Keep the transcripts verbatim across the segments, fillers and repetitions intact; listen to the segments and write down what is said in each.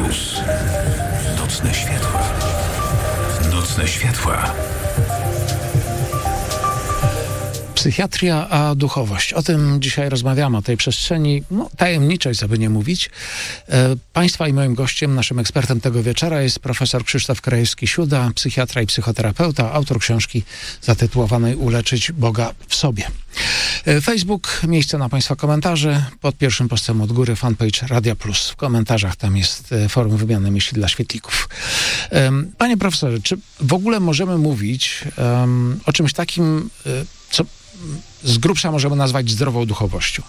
Plus. Nocne światła. Nocne światła. Psychiatria a duchowość. O tym dzisiaj rozmawiamy, o tej przestrzeni no, tajemniczej, co by nie mówić. E, Państwa i moim gościem, naszym ekspertem tego wieczora jest profesor Krzysztof Krajewski-Siuda, psychiatra i psychoterapeuta, autor książki zatytułowanej Uleczyć Boga w sobie. E, Facebook, miejsce na Państwa komentarze. Pod pierwszym postem od góry fanpage Radia Plus. W komentarzach tam jest e, forum wymiany myśli dla świetlików. E, Panie profesorze, czy w ogóle możemy mówić e, o czymś takim, e, co z grubsza możemy nazwać zdrową duchowością?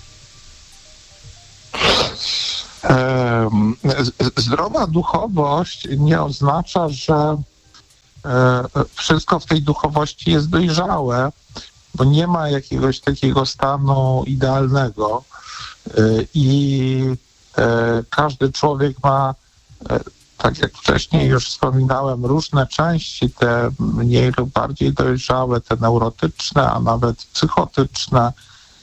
Zdrowa duchowość nie oznacza, że wszystko w tej duchowości jest dojrzałe, bo nie ma jakiegoś takiego stanu idealnego i każdy człowiek ma, tak jak wcześniej już wspominałem, różne części, te mniej lub bardziej dojrzałe, te neurotyczne, a nawet psychotyczne.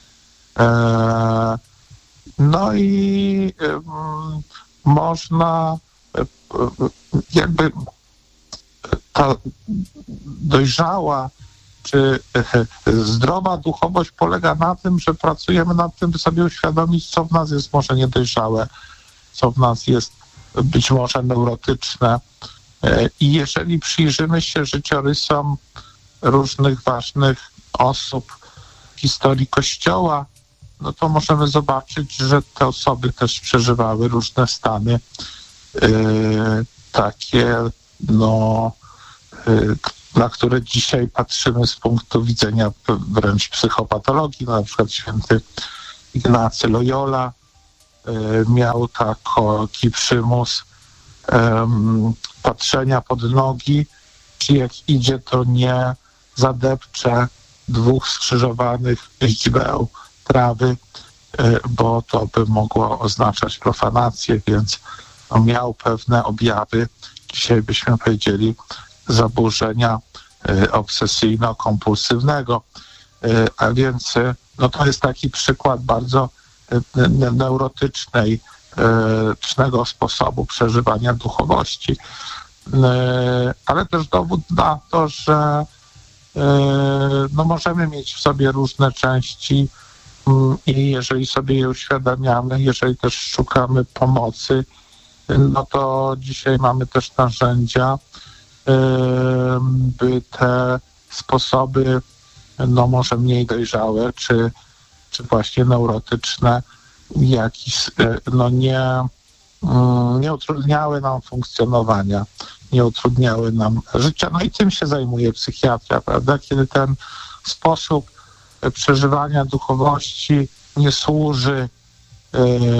No i można jakby ta dojrzała czy zdrowa duchowość polega na tym, że pracujemy nad tym, by sobie uświadomić, co w nas jest może niedojrzałe, co w nas jest być może neurotyczne. I jeżeli przyjrzymy się życiorysom różnych ważnych osób w historii Kościoła, no to możemy zobaczyć, że te osoby też przeżywały różne stany yy, takie, no, yy, na które dzisiaj patrzymy z punktu widzenia wręcz psychopatologii. No, na przykład święty Ignacy Loyola yy, miał taki przymus um, patrzenia pod nogi, czy jak idzie, to nie zadepcze dwóch skrzyżowanych źdźbeł trawy, bo to by mogło oznaczać profanację, więc no, miał pewne objawy, dzisiaj byśmy powiedzieli, zaburzenia obsesyjno-kompulsywnego. A więc no, to jest taki przykład bardzo neurotycznej, cznego sposobu przeżywania duchowości. Ale też dowód na to, że no, możemy mieć w sobie różne części i jeżeli sobie je uświadamiamy, jeżeli też szukamy pomocy, no to dzisiaj mamy też narzędzia, by te sposoby, no może mniej dojrzałe, czy, czy właśnie neurotyczne, jakiś, no nie, nie utrudniały nam funkcjonowania, nie utrudniały nam życia. No i tym się zajmuje psychiatria, prawda? Kiedy ten sposób przeżywania duchowości nie służy e,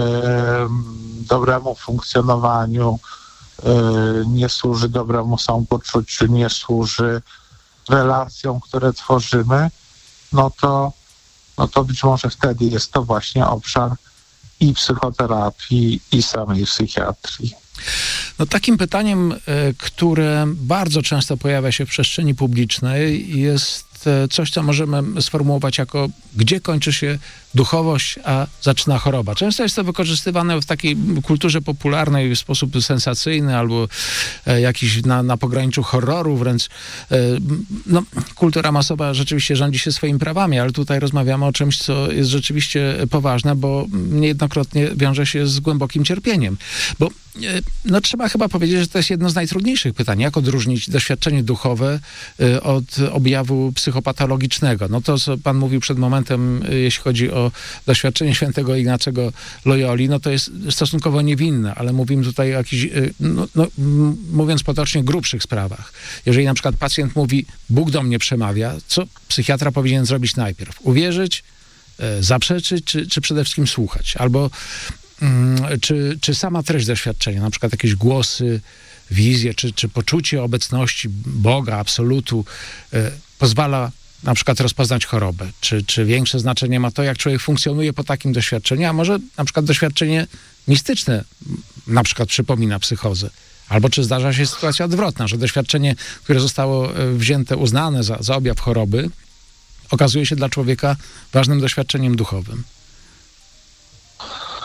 dobremu funkcjonowaniu, e, nie służy dobremu samopoczuciu, nie służy relacjom, które tworzymy, no to, no to być może wtedy jest to właśnie obszar i psychoterapii, i samej psychiatrii. No takim pytaniem, które bardzo często pojawia się w przestrzeni publicznej, jest coś, co możemy sformułować jako gdzie kończy się duchowość, a zaczyna choroba. Często jest to wykorzystywane w takiej kulturze popularnej w sposób sensacyjny albo jakiś na, na pograniczu horroru wręcz. No, kultura masowa rzeczywiście rządzi się swoimi prawami, ale tutaj rozmawiamy o czymś, co jest rzeczywiście poważne, bo niejednokrotnie wiąże się z głębokim cierpieniem. Bo no, trzeba chyba powiedzieć, że to jest jedno z najtrudniejszych pytań. Jak odróżnić doświadczenie duchowe od objawu psychopatologicznego? No to, co pan mówił przed momentem, jeśli chodzi o doświadczenie świętego Ignacego Loyoli, no to jest stosunkowo niewinne, ale mówimy tutaj o jakichś, no, no, mówiąc potocznie, grubszych sprawach. Jeżeli na przykład pacjent mówi, Bóg do mnie przemawia, co psychiatra powinien zrobić najpierw? Uwierzyć, zaprzeczyć, czy, czy przede wszystkim słuchać? Albo Czy, czy sama treść doświadczenia, na przykład jakieś głosy, wizje, czy, czy poczucie obecności Boga, absolutu, y, pozwala na przykład rozpoznać chorobę? Czy, czy większe znaczenie ma to, jak człowiek funkcjonuje po takim doświadczeniu, a może na przykład doświadczenie mistyczne na przykład przypomina psychozę? Albo czy zdarza się sytuacja odwrotna, że doświadczenie, które zostało wzięte, uznane za, za objaw choroby, okazuje się dla człowieka ważnym doświadczeniem duchowym?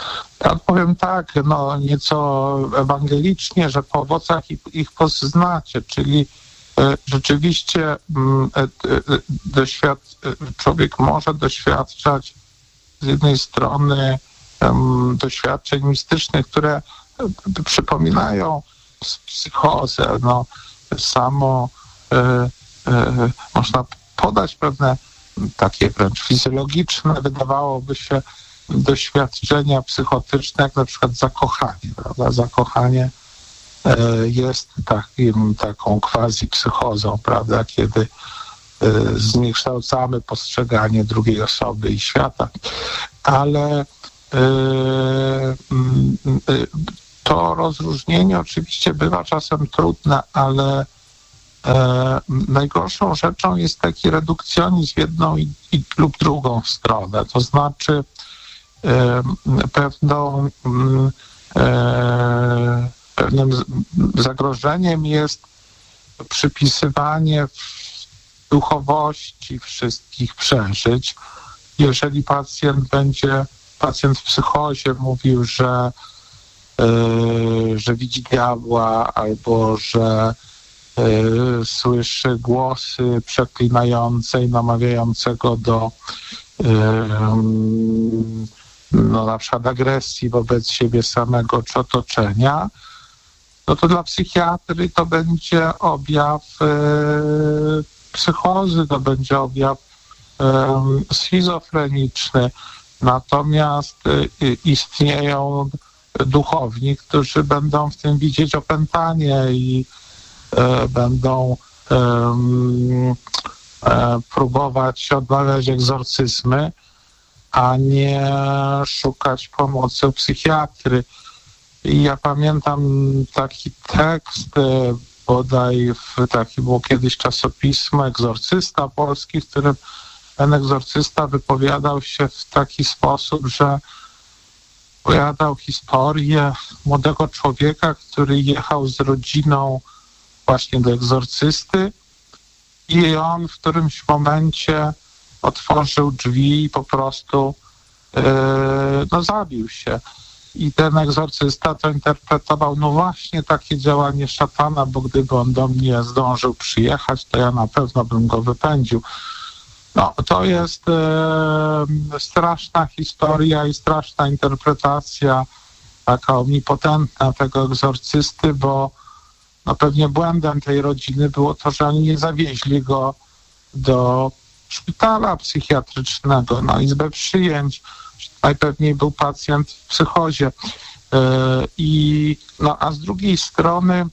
Ja odpowiem tak, no nieco ewangelicznie, że po owocach ich, ich poznacie, czyli e, rzeczywiście m, e, e, doświad, człowiek może doświadczać z jednej strony em, doświadczeń mistycznych, które e, przypominają psychozę. No, samo e, e, można podać pewne takie wręcz fizjologiczne, wydawałoby się, doświadczenia psychotyczne, jak na przykład zakochanie, prawda? Zakochanie e, jest takim, taką quasi-psychozą, prawda? Kiedy e, zniekształcamy postrzeganie drugiej osoby i świata. Ale e, m, e, to rozróżnienie oczywiście bywa czasem trudne, ale E, najgorszą rzeczą jest taki redukcjonizm w jedną i, i, lub drugą stronę. To znaczy e, pewną, e, pewnym zagrożeniem jest przypisywanie duchowości wszystkich przeżyć. Jeżeli pacjent będzie, pacjent w psychozie mówił, że, e, że widzi diabła albo że słyszy głosy przeklinające i namawiającego do no, na przykład agresji wobec siebie samego czy otoczenia, no to dla psychiatry to będzie objaw e, psychozy, to będzie objaw e, schizofreniczny. Natomiast e, istnieją duchowni, którzy będą w tym widzieć opętanie i będą um, e, próbować odmawiać egzorcyzmy, a nie szukać pomocy u psychiatry. I ja pamiętam taki tekst, e, bodaj w taki było kiedyś czasopismo Egzorcysta Polski, w którym ten egzorcysta wypowiadał się w taki sposób, że opowiadał historię młodego człowieka, który jechał z rodziną właśnie do egzorcysty i on w którymś momencie otworzył drzwi i po prostu yy, no zabił się. I ten egzorcysta to interpretował, no właśnie takie działanie szatana, bo gdyby on do mnie zdążył przyjechać, to ja na pewno bym go wypędził. No to jest yy, straszna historia i straszna interpretacja, taka omnipotentna tego egzorcysty, bo no pewnie błędem tej rodziny było to, że oni nie zawieźli go do szpitala psychiatrycznego, na izbę przyjęć. Najpewniej był pacjent w psychozie. I, no, a z drugiej strony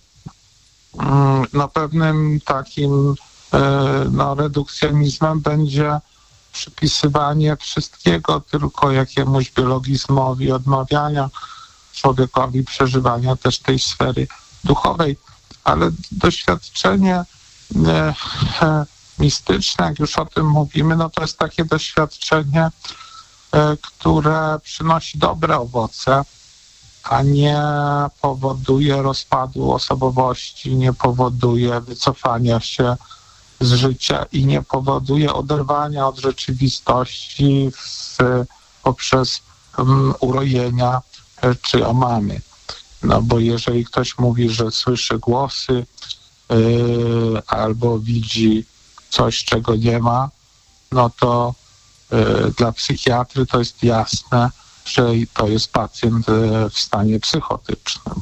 no, pewnym takim no, redukcjonizmem będzie przypisywanie wszystkiego tylko jakiemuś biologizmowi, odmawiania człowiekowi przeżywania też tej sfery duchowej. Ale doświadczenie e, e, mistyczne, jak już o tym mówimy, no to jest takie doświadczenie, e, które przynosi dobre owoce, a nie powoduje rozpadu osobowości, nie powoduje wycofania się z życia i nie powoduje oderwania od rzeczywistości w, poprzez um, urojenia e, czy omamy. No bo jeżeli ktoś mówi, że słyszy głosy yy, albo widzi coś, czego nie ma, no to yy, dla psychiatry to jest jasne, że to jest pacjent yy, w stanie psychotycznym.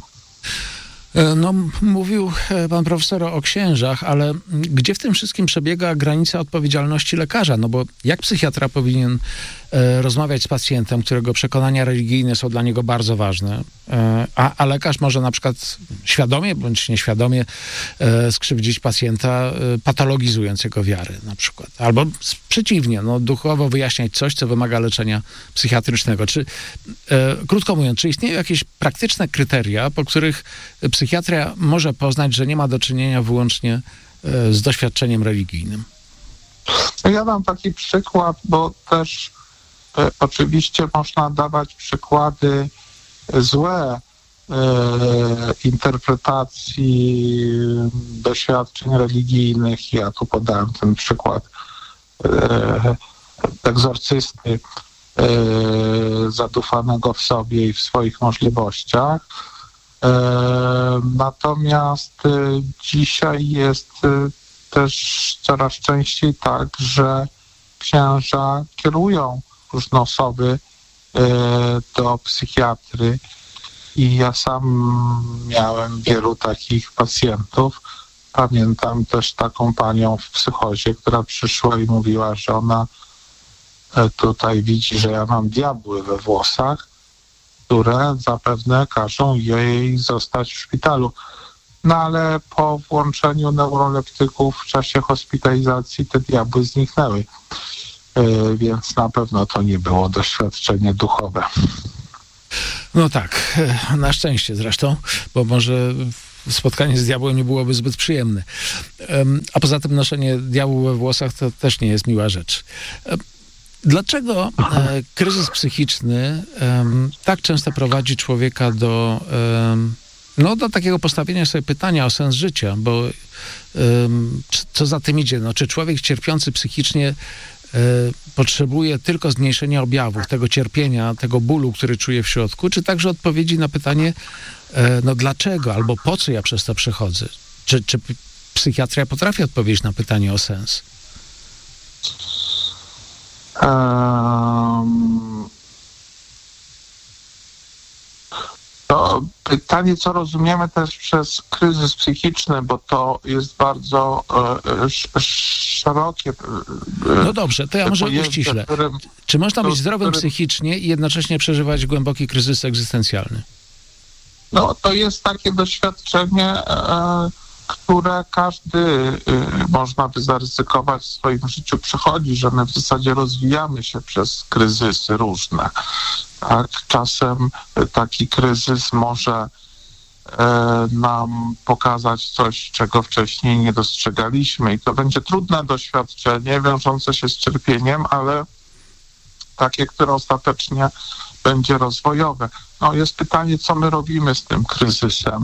No, mówił pan profesor o księżach, ale gdzie w tym wszystkim przebiega granica odpowiedzialności lekarza? No bo jak psychiatra powinien e, rozmawiać z pacjentem, którego przekonania religijne są dla niego bardzo ważne, e, a, a lekarz może na przykład świadomie bądź nieświadomie e, skrzywdzić pacjenta, e, patologizując jego wiarę na przykład. Albo przeciwnie, no, duchowo wyjaśniać coś, co wymaga leczenia psychiatrycznego. Czy, e, krótko mówiąc, czy istnieją jakieś praktyczne kryteria, po których psychiatria może poznać, że nie ma do czynienia wyłącznie z doświadczeniem religijnym? Ja dam taki przykład, bo też e, oczywiście można dawać przykłady złe e, interpretacji doświadczeń religijnych. Ja tu podałem ten przykład e, egzorcysty. zadufanego w sobie i w swoich możliwościach. Natomiast dzisiaj jest też coraz częściej tak, że księża kierują różne osoby do psychiatry i ja sam miałem wielu takich pacjentów. Pamiętam też taką panią w psychozie, która przyszła i mówiła, że ona tutaj widzi, że ja mam diabły we włosach, które zapewne każą jej zostać w szpitalu. No ale po włączeniu neuroleptyków w czasie hospitalizacji te diabły zniknęły. Yy, więc na pewno to nie było doświadczenie duchowe. No tak, na szczęście zresztą, bo może spotkanie z diabłem nie byłoby zbyt przyjemne. A poza tym noszenie diabłu we włosach to też nie jest miła rzecz. Dlaczego e, kryzys psychiczny e, tak często prowadzi człowieka do, e, no, do takiego postawienia sobie pytania o sens życia, bo e, co za tym idzie? No, czy człowiek cierpiący psychicznie e, potrzebuje tylko zmniejszenia objawów, tego cierpienia, tego bólu, który czuje w środku, czy także odpowiedzi na pytanie, e, no dlaczego albo po co ja przez to przechodzę? Czy, czy psychiatria potrafi odpowiedzieć na pytanie o sens? Um, to pytanie, co rozumiemy też przez kryzys psychiczny, bo to jest bardzo e, szerokie. E, no dobrze, to ja może uściślę. Którym, Czy można być zdrowym którym, psychicznie i jednocześnie przeżywać głęboki kryzys egzystencjalny? No to jest takie doświadczenie, e, które każdy, y, można by zaryzykować w swoim życiu przechodzi, że my w zasadzie rozwijamy się przez kryzysy różne. Tak? Czasem taki kryzys może y, nam pokazać coś, czego wcześniej nie dostrzegaliśmy i to będzie trudne doświadczenie wiążące się z cierpieniem, ale takie, które ostatecznie będzie rozwojowe. No jest pytanie, co my robimy z tym kryzysem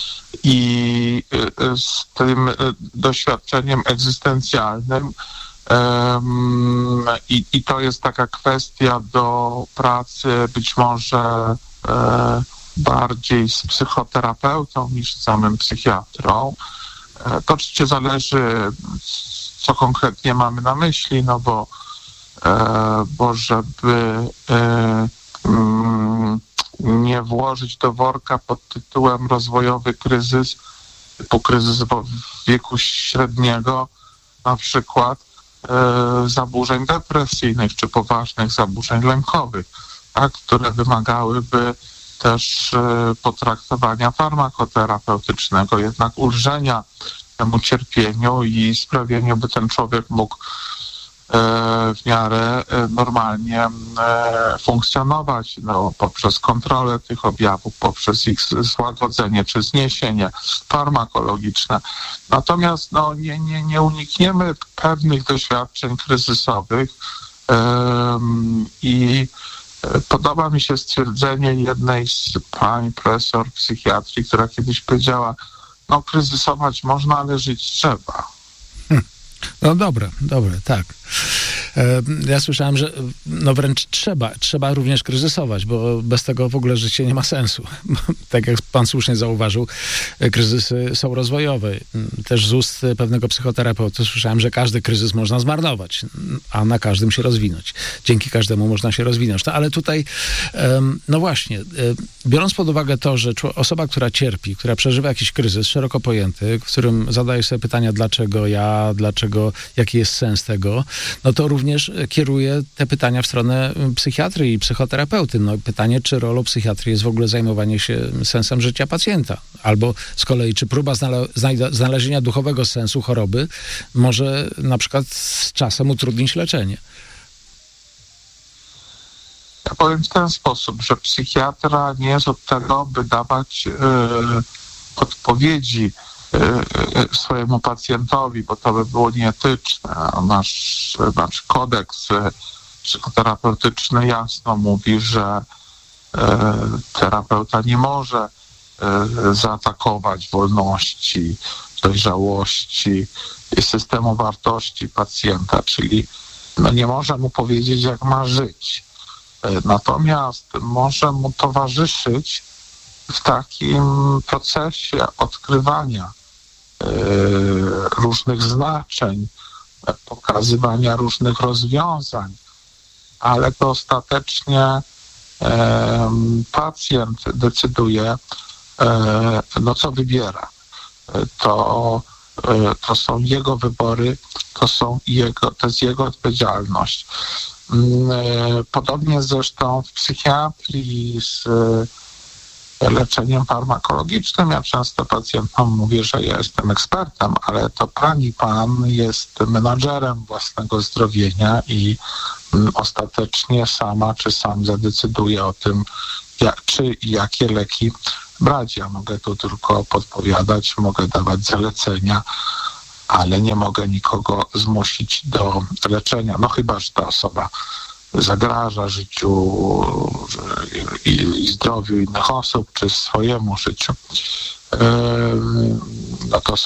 i z tym doświadczeniem egzystencjalnym. Um, i, I to jest taka kwestia do pracy być może e, bardziej z psychoterapeutą niż z samym psychiatrą. E, to oczywiście zależy, co konkretnie mamy na myśli, no bo, e, bo żeby e, mm, nie włożyć do worka pod tytułem rozwojowy kryzys, typu kryzys wieku średniego, na przykład e, zaburzeń depresyjnych czy poważnych zaburzeń lękowych, tak, które wymagałyby też e, potraktowania farmakoterapeutycznego, jednak ulżenia temu cierpieniu i sprawieniu, by ten człowiek mógł w miarę normalnie funkcjonować, no, poprzez kontrolę tych objawów, poprzez ich złagodzenie czy zniesienie farmakologiczne. Natomiast no, nie, nie, nie unikniemy pewnych doświadczeń kryzysowych um, i podoba mi się stwierdzenie jednej z pań profesor psychiatrii, która kiedyś powiedziała, no kryzysować można, ale żyć trzeba. No dobre, dobre, tak. Ja słyszałem, że no wręcz trzeba, trzeba również kryzysować, bo bez tego w ogóle życie nie ma sensu. Tak jak pan słusznie zauważył, kryzysy są rozwojowe. Też z ust pewnego psychoterapeuty słyszałem, że każdy kryzys można zmarnować, a na każdym się rozwinąć. Dzięki każdemu można się rozwinąć. No ale tutaj, no właśnie, biorąc pod uwagę to, że osoba, która cierpi, która przeżywa jakiś kryzys szeroko pojęty, w którym zadaje sobie pytania, dlaczego ja, dlaczego, jaki jest sens tego, no to również kieruje te pytania w stronę psychiatry i psychoterapeuty. No pytanie, czy rolą psychiatry jest w ogóle zajmowanie się sensem życia pacjenta, albo z kolei, czy próba znale- znalezienia duchowego sensu choroby może na przykład z czasem utrudnić leczenie. Ja powiem w ten sposób, że psychiatra nie jest od tego, by dawać yy, odpowiedzi swojemu pacjentowi, bo to by było nieetyczne. Nasz, nasz kodeks psychoterapeutyczny jasno mówi, że e, terapeuta nie może e, zaatakować wolności, dojrzałości i systemu wartości pacjenta, czyli no nie może mu powiedzieć, jak ma żyć. Natomiast może mu towarzyszyć w takim procesie odkrywania różnych znaczeń, pokazywania różnych rozwiązań, ale to ostatecznie pacjent decyduje, no co wybiera. To, to są jego wybory, to, są jego, to jest jego odpowiedzialność. Podobnie zresztą w psychiatrii z leczeniem farmakologicznym. Ja często pacjentom mówię, że ja jestem ekspertem, ale to pani pan jest menadżerem własnego zdrowienia i ostatecznie sama czy sam zadecyduje o tym, jak, czy i jakie leki brać. Ja mogę tu tylko podpowiadać, mogę dawać zalecenia, ale nie mogę nikogo zmusić do leczenia. No chyba że ta osoba zagraża życiu i, i zdrowiu innych osób, czy swojemu życiu. No to